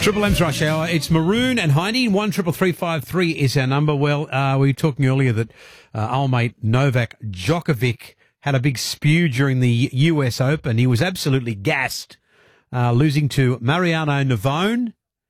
Triple M's Rush Hour. It's Maroon and Heine. 133353 is our number. Well, we were talking earlier that old mate Novak Djokovic had a big spew during the US Open. He was absolutely gassed, losing to Mariano Navone,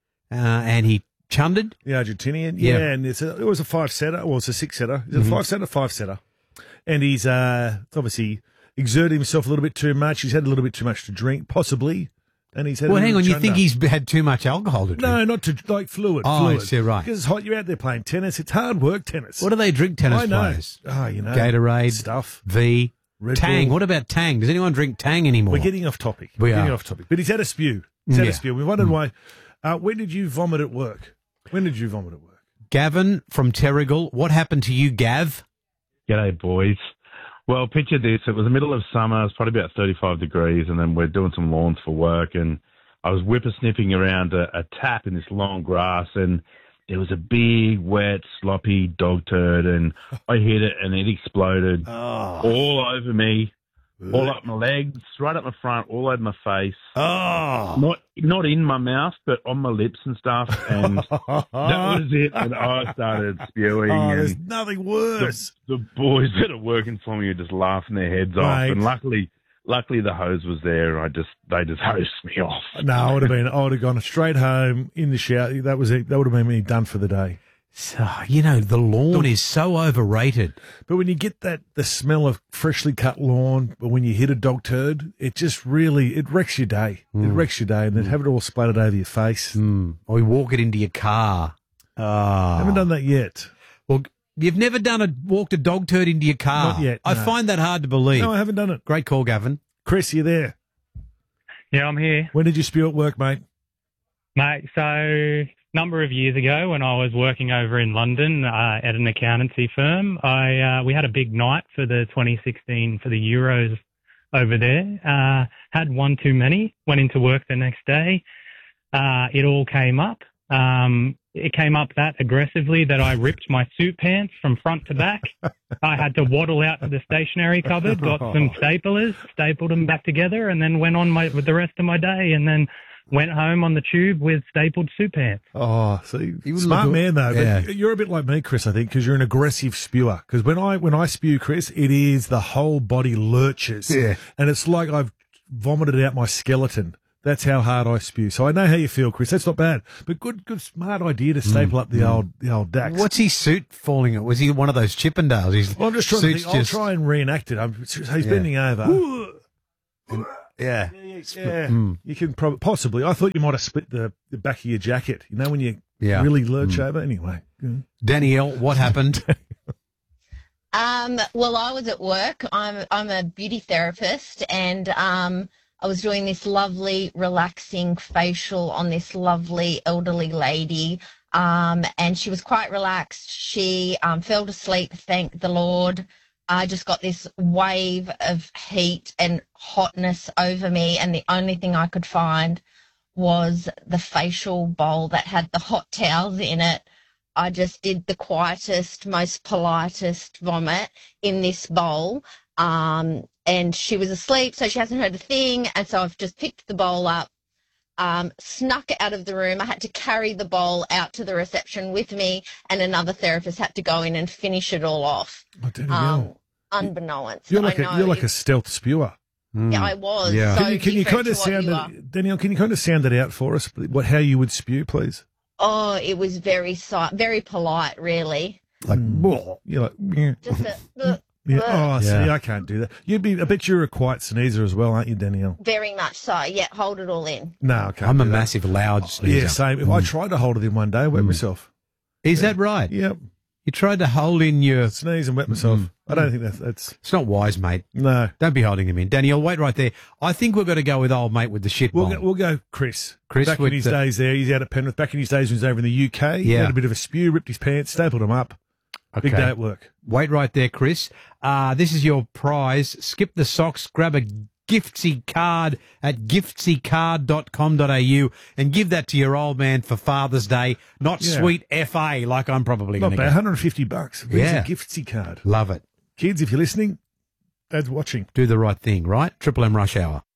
and he chundered. The Argentinian, yeah, and it was a 5-setter, well, it's a 6-setter. Is it a 5-setter? 5-setter. And he's obviously exerted himself a little bit too much. He's had a little bit too much to drink, possibly. And he's had Well, a hang on, little you think he's had too much alcohol to drink? No, not to, like fluid. Oh, fluid. I see, right. Because it's hot, you're out there playing tennis. It's hard work, tennis. What do they drink, tennis I know. players? Oh, you know. Gatorade, stuff. V, Red Tang. Bull. What about Tang? Does anyone drink Tang anymore? We're getting off topic. We We're getting are. off topic. But he's had a spew. He's had Yeah. a spew. We wondered why. When did you vomit at work? When did you vomit at work? Gavin from Terrigal. What happened to you, Gav? G'day, boys. Well, picture this. It was the middle of summer. It's probably about 35 degrees, and then we're doing some lawns for work, and I was whippersnipping around a tap in this long grass, and there was a big, wet, sloppy dog turd, and I hit it, and it exploded all over me, all up my legs, right up my front, all over my face. Oh. Not in my mouth, but on my lips and stuff, and that was it. And I started spewing. Oh, there's and nothing worse. the boys that are working for me are just laughing their heads off, Mate. and luckily the hose was there. They just hosed me off. No, I would have gone straight home in the shower. That was it. That would have been me done for the day. So, you know, the lawn is so overrated. But when you get the smell of freshly cut lawn, but when you hit a dog turd, it just really, it wrecks your day. It wrecks your day, and then have it all splattered over your face. Or you walk it into your car. I haven't done that yet. Well, you've never walked a dog turd into your car? Not yet, I no. find that hard to believe. No, I haven't done it. Great call, Gavin. Chris, you there? Yeah, I'm here. When did you spew at work, mate? Mate, so number of years ago when I was working over in London at an accountancy firm, we had a big night for the 2016 for the Euros over there. Had one too many, went into work the next day. It all came up. It came up that aggressively that I ripped my suit pants from front to back. I had to waddle out to the stationery cupboard, got some staplers, stapled them back together, and then went on with the rest of my day, and then went home on the tube with stapled suit pants. Oh, see, You smart look- man though. Yeah. But you're a bit like me, Chris, I think, because you're an aggressive spewer. Because when I spew, Chris, it is the whole body lurches. Yeah. And it's like I've vomited out my skeleton. That's how hard I spew. So I know how you feel, Chris. That's not bad. But good, smart idea to staple up the old Dax. What's his suit falling at? Was he one of those Chippendales? His Well, I'm just trying to suit's think. I'll try and reenact it. He's bending over. Yeah. Yeah, you can possibly. I thought you might have split the back of your jacket. You know when you Yeah. really lurch over. Anyway, Danielle, what happened? Well, I was at work. I'm a beauty therapist, and I was doing this lovely, relaxing facial on this lovely elderly lady, and she was quite relaxed. She fell to sleep, thank the Lord. I just got this wave of heat and hotness over me, and the only thing I could find was the facial bowl that had the hot towels in it. I just did the quietest, most politest vomit in this bowl. And she was asleep, so she hasn't heard a thing. And so I've just picked the bowl up, snuck it out of the room. I had to carry the bowl out to the reception with me, and another therapist had to go in and finish it all off. Oh, Danielle. Unbeknownst. You're like I know you're like a stealth spewer. Yeah, I was. Yeah. So Can you kind different of to what sound you are. it, Danielle? Can you kind of sound it out for us? How you would spew, please? Oh, it was very polite, really. Like, you're like, yeah. Just a, Yeah. Oh, see, Yeah. I can't do that. I bet you're a quiet sneezer as well, aren't you, Danielle? very much so. Yeah, hold it all in. No, I can't. I'm a do that. massive loud sneezer. Yeah, same. If I tried to hold it in one day, I wet myself. Is that right? Yep. You tried to hold in your... Sneeze and wet myself. I don't think that's It's not wise, mate. no. Don't be holding him in. Danielle, wait right there. I think we're going to go with old mate with the shit bomb. We'll go Chris. Chris back in with his the- days there, he's out at Penrith. Back in his days when he was over in the UK, he Yeah. had a bit of a spew, ripped his pants, stapled them up. Big Okay. day at work. Wait right there, Chris. This is your prize. Skip the socks, grab a Giftsy card at giftsycard.com.au and give that to your old man for Father's Day. Not Yeah. sweet FA like I'm probably Not going to bad. get. $150. Where's Yeah. a Giftsy card? Love it. Kids, if you're listening, Dad's watching. Do the right thing, right? Triple M Rush Hour.